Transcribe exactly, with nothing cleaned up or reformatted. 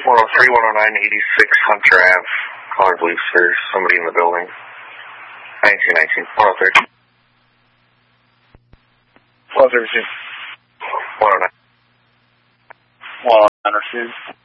one oh three, one oh nine, eighty-six Hunter Ave. Caller believes there's somebody in the building. nineteen nineteen, one oh three. one oh three. one oh nine. one oh nine.